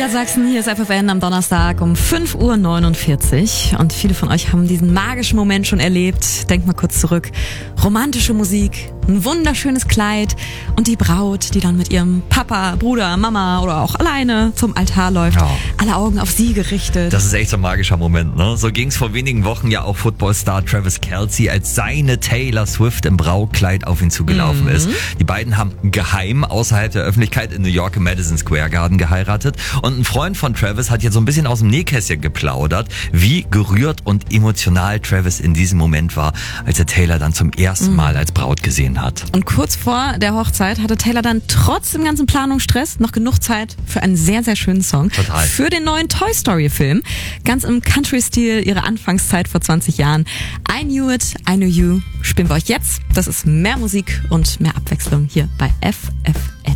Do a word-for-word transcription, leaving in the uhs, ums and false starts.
Niedersachsen, hier ist F F N am Donnerstag um fünf Uhr neunundvierzig und viele von euch haben diesen magischen Moment schon erlebt. Denkt mal kurz zurück. Romantische Musik, ein wunderschönes Kleid und die Braut, die dann mit ihrem Papa, Bruder, Mama oder auch alleine zum Altar läuft. Ja. Alle Augen auf sie gerichtet. Das ist echt so ein magischer Moment, ne? So ging's vor wenigen Wochen ja auch Footballstar Travis Kelce, als seine Taylor Swift im Braukleid auf ihn zugelaufen Mhm. ist. Die beiden haben geheim außerhalb der Öffentlichkeit in New York im Madison Square Garden geheiratet. Und ein Freund von Travis hat jetzt so ein bisschen aus dem Nähkästchen geplaudert, wie gerührt und emotional Travis in diesem Moment war, als er Taylor dann zum ersten Mal als Braut gesehen hat. Und kurz vor der Hochzeit hatte Taylor dann trotz dem ganzen Planungsstress noch genug Zeit für einen sehr, sehr schönen Song. Total. Für den neuen Toy Story Film. Ganz im Country-Stil ihrer Anfangszeit vor zwanzig Jahren. I Knew It, I Knew You spielen wir euch jetzt. Das ist mehr Musik und mehr Abwechslung hier bei F F N.